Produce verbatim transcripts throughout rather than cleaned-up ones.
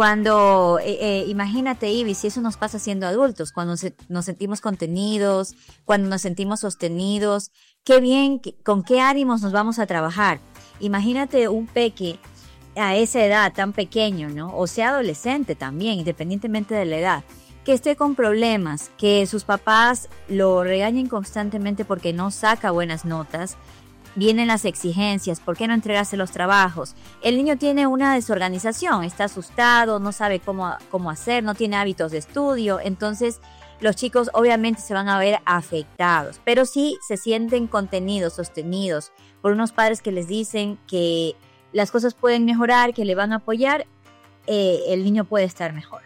Cuando, eh, eh, imagínate, Ivy, si eso nos pasa siendo adultos, cuando se, nos sentimos contenidos, cuando nos sentimos sostenidos, qué bien, que, con qué ánimos nos vamos a trabajar. Imagínate un peque a esa edad tan pequeño, ¿no? O sea, adolescente también, independientemente de la edad, que esté con problemas, que sus papás lo regañen constantemente porque no saca buenas notas. Vienen las exigencias, ¿por qué no entregarse los trabajos? El niño tiene una desorganización, está asustado, no sabe cómo, cómo hacer, no tiene hábitos de estudio, entonces los chicos obviamente se van a ver afectados, pero sí se sienten contenidos, sostenidos por unos padres que les dicen que las cosas pueden mejorar, que le van a apoyar, eh, el niño puede estar mejor.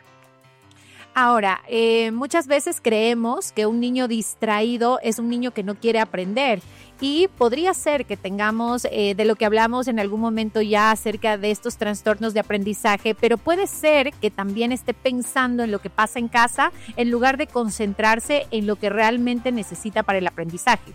Ahora, eh, muchas veces creemos que un niño distraído es un niño que no quiere aprender y podría ser que tengamos, eh, de lo que hablamos en algún momento ya acerca de estos trastornos de aprendizaje, pero puede ser que también esté pensando en lo que pasa en casa en lugar de concentrarse en lo que realmente necesita para el aprendizaje.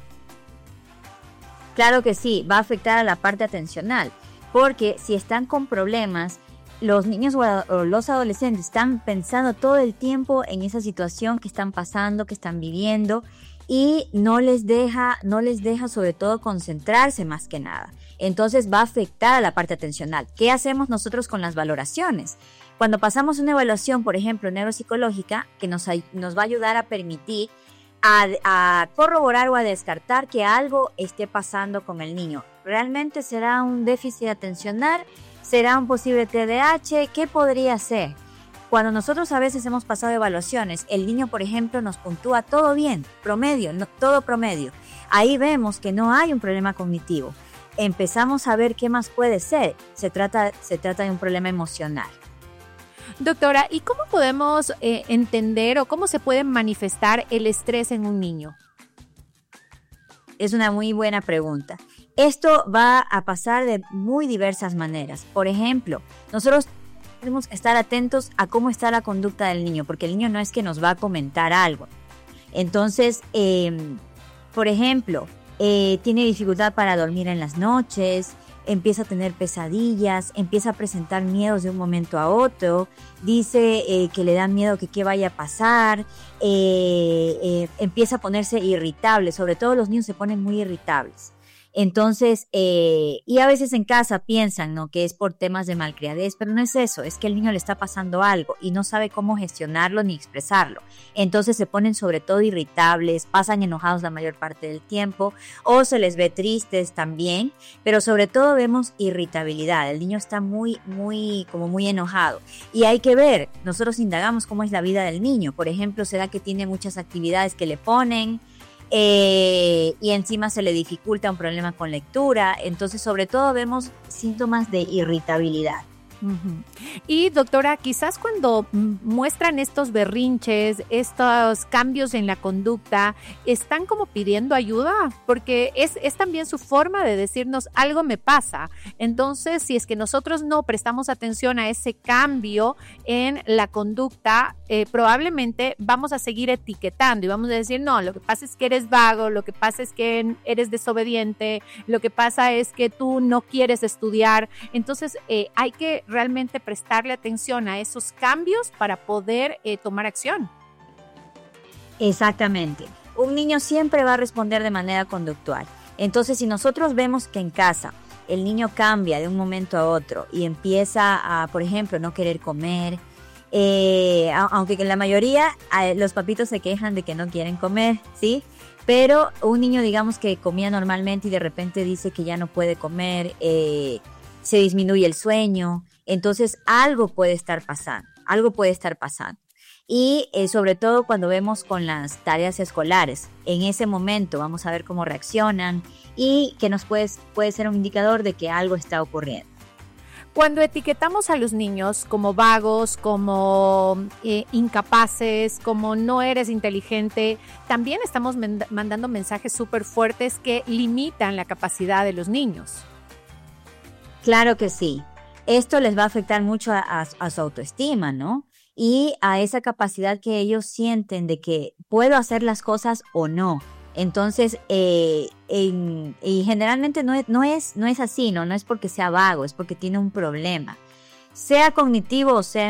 Claro que sí, va a afectar a la parte atencional, porque si están con problemas, los niños o los adolescentes están pensando todo el tiempo en esa situación que están pasando, que están viviendo y no les deja, no les deja sobre todo concentrarse más que nada. Entonces va a afectar a la parte atencional. ¿Qué hacemos nosotros con las valoraciones? Cuando pasamos una evaluación, por ejemplo, neuropsicológica, que nos, nos va a ayudar a permitir a, a corroborar o a descartar que algo esté pasando con el niño. ¿Realmente será un déficit atencional? ¿Será un posible T D A H? ¿Qué podría ser? Cuando nosotros a veces hemos pasado evaluaciones, el niño, por ejemplo, nos puntúa todo bien, promedio, no, todo promedio. Ahí vemos que no hay un problema cognitivo. Empezamos a ver qué más puede ser. Se trata, se trata de un problema emocional. Doctora, ¿y cómo podemos eh, entender o cómo se puede manifestar el estrés en un niño? Es una muy buena pregunta. Esto va a pasar de muy diversas maneras. Por ejemplo, nosotros tenemos que estar atentos a cómo está la conducta del niño, porque el niño no es que nos va a comentar algo. Entonces, eh, por ejemplo, eh, tiene dificultad para dormir en las noches, empieza a tener pesadillas, empieza a presentar miedos de un momento a otro, dice eh, que le da miedo que qué vaya a pasar, eh, eh, empieza a ponerse irritable, sobre todo los niños se ponen muy irritables. Entonces, eh, y a veces en casa piensan, ¿no?, que es por temas de malcriadez, pero no es eso, es que el niño le está pasando algo y no sabe cómo gestionarlo ni expresarlo. Entonces se ponen sobre todo irritables, pasan enojados la mayor parte del tiempo o se les ve tristes también, pero sobre todo vemos irritabilidad. El niño está muy, muy, como muy enojado y hay que ver, nosotros indagamos cómo es la vida del niño. Por ejemplo, será que tiene muchas actividades que le ponen, Eh, y encima se le dificulta un problema con lectura, entonces sobre todo vemos síntomas de irritabilidad. Uh-huh. Y doctora, quizás cuando muestran estos berrinches, estos cambios en la conducta, están como pidiendo ayuda, porque es, es también su forma de decirnos algo me pasa. Entonces, si es que nosotros no prestamos atención a ese cambio en la conducta, eh, probablemente vamos a seguir etiquetando y vamos a decir, no, lo que pasa es que eres vago, lo que pasa es que eres desobediente, lo que pasa es que tú no quieres estudiar. Entonces, eh, hay que realmente prestarle atención a esos cambios para poder eh, tomar acción. Exactamente. Un niño siempre va a responder de manera conductual. Entonces, si nosotros vemos que en casa el niño cambia de un momento a otro y empieza a, por ejemplo, no querer comer, eh, aunque en la mayoría eh, los papitos se quejan de que no quieren comer, ¿sí? Pero un niño, digamos, que comía normalmente y de repente dice que ya no puede comer, eh, se disminuye el sueño, entonces algo puede estar pasando, algo puede estar pasando. Y eh, sobre todo cuando vemos con las tareas escolares, en ese momento vamos a ver cómo reaccionan y que nos puede, puede ser un indicador de que algo está ocurriendo. Cuando etiquetamos a los niños como vagos, como eh, incapaces, como no eres inteligente, también estamos mend- mandando mensajes súper fuertes que limitan la capacidad de los niños. Claro que sí. Esto les va a afectar mucho a, a, a su autoestima, ¿no? Y a esa capacidad que ellos sienten de que puedo hacer las cosas o no. Entonces, eh, en, y generalmente no es, no, es, no es así, ¿no? No es porque sea vago, es porque tiene un problema. Sea cognitivo o sea